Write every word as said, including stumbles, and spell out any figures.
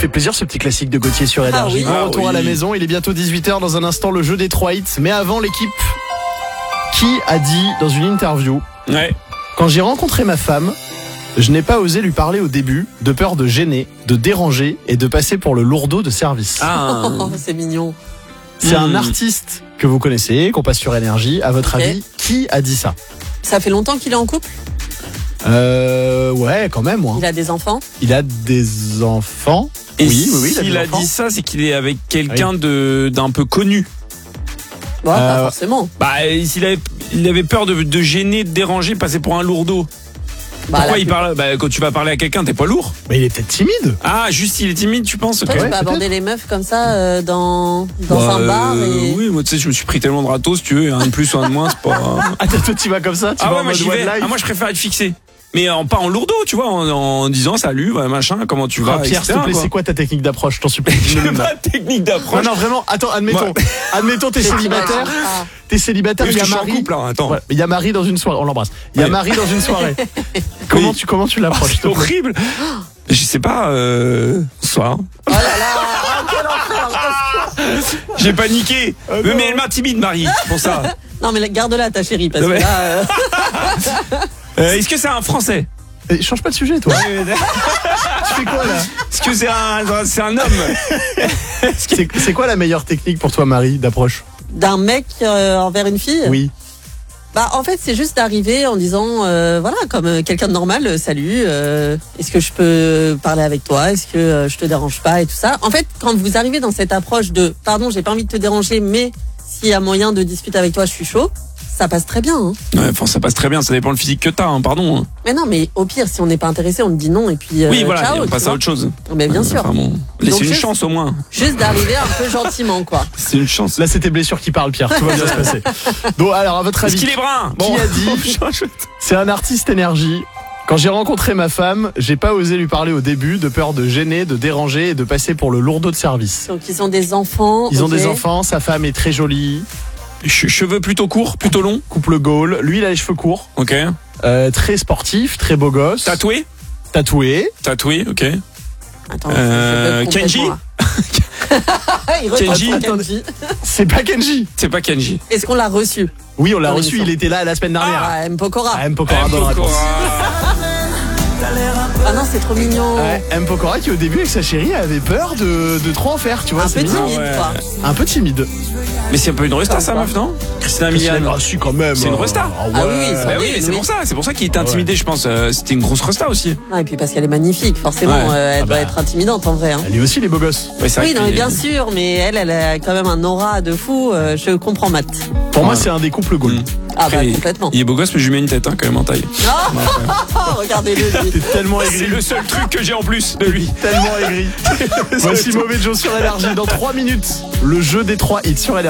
fait plaisir ce petit classique de Gauthier sur Énergie. Ah oui. Bon retour Ah oui. à la maison, il est bientôt dix-huit heures, dans un instant le jeu des trois hits. Mais avant, l'équipe qui a dit dans une interview: Ouais. quand j'ai rencontré ma femme, je n'ai pas osé lui parler au début, de peur de gêner, de déranger et de passer pour le lourdeau de service. Ah. Oh, c'est mignon. C'est Mmh. un artiste que vous connaissez, qu'on passe sur Énergie. À votre Ok. avis, qui a dit ça? Ça fait longtemps qu'il est en couple? Euh, ouais, quand même, moi. Il a des enfants? Il a des enfants. Et oui, oui, oui, il a s'il des a enfants. dit ça, c'est qu'il est avec quelqu'un de d'un peu connu. Bon, Euh, pas forcément. Bah, s'il avait, il avait peur de, de gêner, de déranger, de passer pour un lourdeau. Bah, Pourquoi la il plus- parle? Bah, quand tu vas parler à quelqu'un, t'es pas lourd. Mais il est peut-être timide. Ah, juste il est timide, tu penses? Toi, Ok. tu Ouais, peux aborder les meufs comme ça euh, dans, dans Bah, un bar euh, et... Oui, moi tu sais, je me suis pris tellement de râteaux, si tu veux, un de plus ou un de moins, c'est pas. Ah, toi, tu vas comme ça? Tu Ah vas ouais, en moi mode j'y one vais. life? Ah, moi je préfère être fixé. Mais en, pas en lourdeau, tu vois, en, en disant salut, ouais, machin, comment tu vas, Ah, Pierre, et s'il te cetera, plaît, quoi. c'est quoi ta technique d'approche? Je t'en supplie. J'ai Dis-le-nous. pas de technique Non, d'approche. non, vraiment. Attends, admettons. Moi- Admettons, t'es célibataire. Ah, T'es célibataire, Parce il y que a je suis en Marie. couple, hein, attends. Ouais, il y a Marie dans une soirée. On l'embrasse. Il y a Ouais. Marie dans une soirée. Comment Oui. tu, comment tu l'approches? s'il te C'est plaît horrible. Je sais pas, euh, bonsoir. oh là là, oh, quel enfer. J'ai paniqué. Euh, mais, non. mais elle m'intimide, Marie, c'est pour ça. Non mais garde-la ta chérie parce Non, que mais- là... euh, Euh, Est-ce que c'est un Français? Eh, change pas de sujet, toi. Tu fais quoi, là? Est-ce que c'est un, c'est un homme? C'est c'est quoi la meilleure technique pour toi, Marie, d'approche? d'un mec euh, envers une fille? Oui. Bah en fait c'est juste d'arriver en disant euh, voilà comme euh, quelqu'un de normal, euh, salut, euh, est-ce que je peux parler avec toi, est-ce que euh, je te dérange pas et tout ça. En fait quand vous arrivez dans cette approche de pardon j'ai pas envie de te déranger mais s'il y a moyen de discuter avec toi je suis chaud, ça passe très bien hein. Ouais, enfin, ça passe très bien, ça dépend le physique que t'as, hein, pardon. Mais non mais au pire si on n'est pas intéressé on te dit non et puis euh, Oui, voilà, ciao, et on tu passe à vois. autre chose. Mais bien sûr, Enfin, bon, laissez une juste- chance au moins. juste d'arriver un peu gentiment quoi. C'est une chance. Là, c'est tes blessures qui parlent, Pierre. Tout va bien se passer. Bon, alors, à votre Est-ce avis, qu'il est brun? qui a dit? C'est un artiste Énergie. Quand j'ai rencontré ma femme, j'ai pas osé lui parler au début, de peur de gêner, de déranger et de passer pour le lourdeau de service. Donc ils ont des enfants. Ils ont ok. des enfants, sa femme est très jolie, Che- Cheveux plutôt courts, plutôt longs. couple Gaulle. Lui, il a les cheveux courts, Ok. euh, très sportif, très beau gosse, Tatoué? tatoué. Tatoué, ok. Attends, Euh, ça se bloque Kenji complètement, là. Il reprend Kenji. son Kenji. C'est pas Kenji. C'est pas Kenji. Est-ce qu'on l'a reçu? Oui, on l'a Dans reçu, l'émission. il était là la semaine dernière. Ah, M. Pokora. Ah, M. Pokora, Eh, bonne réponse. Ah non, c'est trop mignon. Ouais, M. Pokora qui au début avec sa chérie avait peur de, de trop en faire, tu vois. Un c'est peu mignon. timide, ouais. quoi. Un peu timide. Mais c'est un peu une resta, ça, meuf, non? Christina Milian. Ah, si, quand même. C'est une resta. Ah, ouais. Ah oui, oui, ça- Bah oui, mais c'est Oui. pour ça, c'est pour ça qu'il était intimidé, je pense. Euh, C'était une grosse resta aussi. Ah, et puis parce qu'elle est magnifique, forcément, Ouais. euh, elle Ah doit bah. être intimidante en vrai. Hein. Lui aussi, les beaux gosses. Ouais, c'est vrai Oui, que non, mais les- bien sûr, mais elle, elle a quand même un aura de fou. euh, je comprends Matt. Pour moi, Ouais. c'est un des couples Gaulle. Mm. Ah Après, bah il- complètement. Il est beau gosse, mais je lui mets une tête, hein, quand même, en taille. Oh, regardez-le. lui. T'es tellement C'est aigri. le seul truc que j'ai en plus de lui. Tellement aigri. Voici Mauvais Joe sur Énergie. Dans trois minutes, le jeu des trois hits sur Énergie.